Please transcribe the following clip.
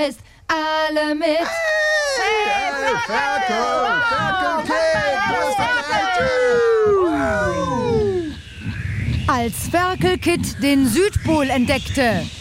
ist alle mit. Hey, Ferkel Kid, Als Ferkel Kid den Südpol entdeckte,